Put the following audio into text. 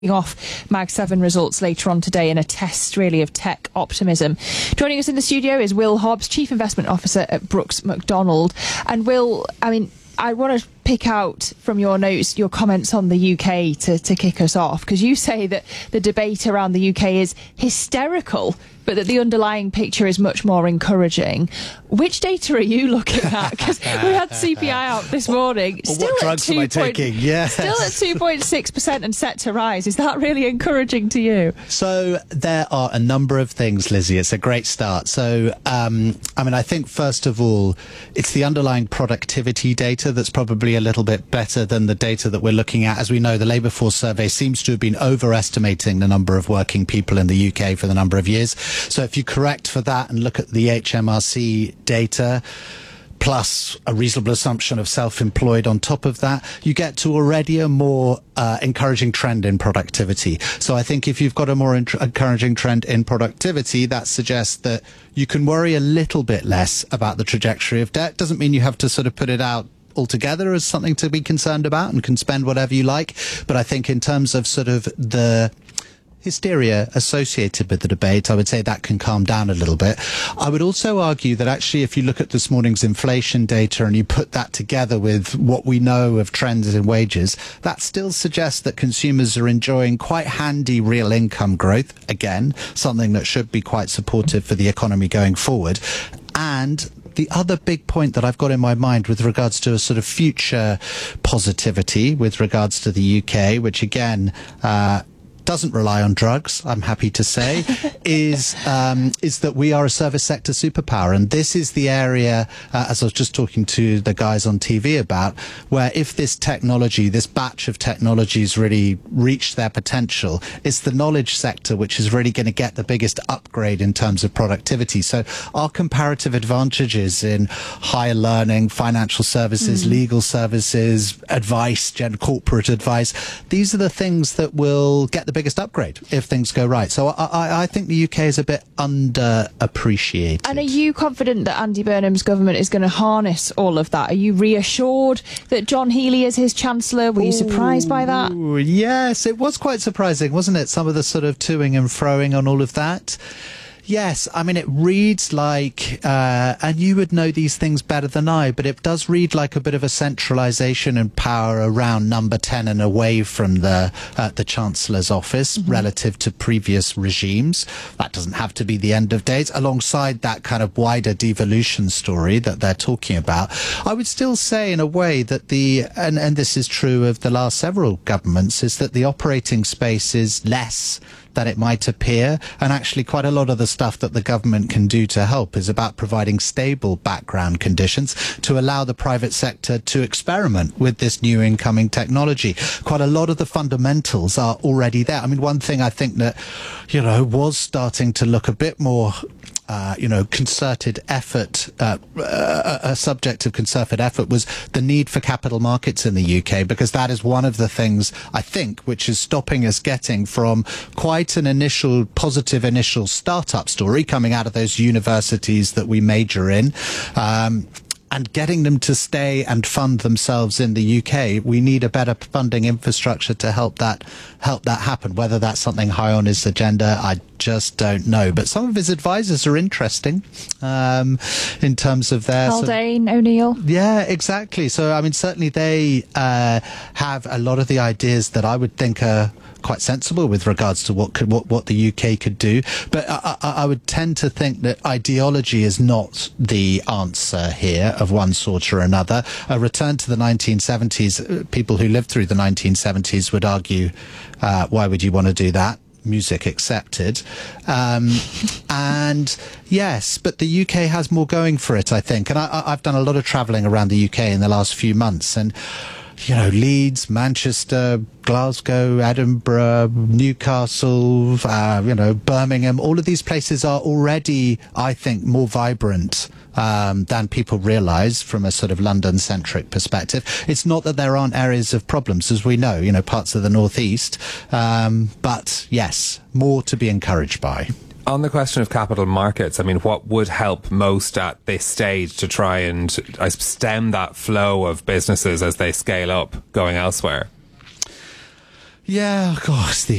off Mag 7 results later on today in a test really of tech optimism. Joining us in the studio is Will Hobbs, Chief Investment Officer at Brooks Macdonald. And Will, I want to pick out from your notes your comments on the UK to kick us off, because you say that the debate around the UK is hysterical, but that the underlying picture is much more encouraging. Which data are you looking at? Because we had CPI out this morning. Still what drugs am I taking? Yes. Still at 2.6% and set to rise. Is that really encouraging to you? So there are a number of things, Lizzie. It's a great start. So, I think first of all, it's the underlying productivity data that's probably a little bit better than the data that we're looking at. As we know, the labour force survey seems to have been overestimating the number of working people in the UK for the number of years. So if you correct for that and look at the HMRC data, plus a reasonable assumption of self-employed on top of that, you get to already a more encouraging trend in productivity. So I think if you've got a more encouraging trend in productivity, that suggests that you can worry a little bit less about the trajectory of debt. Doesn't mean you have to sort of put it out altogether as something to be concerned about and can spend whatever you like. But I think in terms of sort of the hysteria associated with the debate, I would say that can calm down a little bit. I would also argue that actually if you look at this morning's inflation data and you put that together with what we know of trends in wages, that still suggests that consumers are enjoying quite handy real income growth. Again, something that should be quite supportive for the economy going forward. And the other big point that I've got in my mind with regards to a sort of future positivity with regards to the UK, which again, doesn't rely on drugs, I'm happy to say, is that we are a service sector superpower. And this is the area, as I was just talking to the guys on TV about, where if this technology, this batch of technologies really reach their potential, it's the knowledge sector which is really going to get the biggest upgrade in terms of productivity. So our comparative advantages in higher learning, financial services, legal services, advice, corporate advice, these are the things that will get the biggest upgrade if things go right. So I think the UK is a bit underappreciated. And are you confident that Andy Burnham's government is going to harness all of that? Are you reassured that John Healey is his Chancellor? Were you surprised by that? Yes, it was quite surprising, wasn't it? Some of the sort of toing and froing on all of that. Yes, it reads like, and you would know these things better than I, but it does read like a bit of a centralisation and power around number 10 and away from the Chancellor's office relative to previous regimes. That doesn't have to be the end of days. Alongside that kind of wider devolution story that they're talking about, I would still say in a way that and this is true of the last several governments, is that the operating space is less than it might appear, and actually quite a lot of the stuff that the government can do to help is about providing stable background conditions to allow the private sector to experiment with this new incoming technology. Quite a lot of the fundamentals are already there. One thing I think that, was starting to look a bit more concerted effort, a subject of concerted effort was the need for capital markets in the UK, because that is one of the things, I think, which is stopping us getting from quite an positive initial startup story coming out of those universities that we major in, and getting them to stay and fund themselves in the UK. We need a better funding infrastructure to help that happen. Whether that's something high on his agenda, I just don't know. But some of his advisors are interesting in terms of their Haldane, O'Neill. Yeah, exactly. So certainly they have a lot of the ideas that I would think are quite sensible with regards to what the UK could do. But I would tend to think that ideology is not the answer here of one sort or another. A return to the 1970s, people who lived through the 1970s would argue, why would you want to do that? Music accepted. And yes, but the UK has more going for it, I think. And I've done a lot of travelling around the UK in the last few months, and Leeds, Manchester, Glasgow, Edinburgh, Newcastle, Birmingham, all of these places are already, I think, more vibrant than people realise from a sort of London-centric perspective. It's not that there aren't areas of problems, as we know, parts of the northeast, but yes, more to be encouraged by. On the question of capital markets, what would help most at this stage to try and stem that flow of businesses as they scale up going elsewhere? Yeah, of course.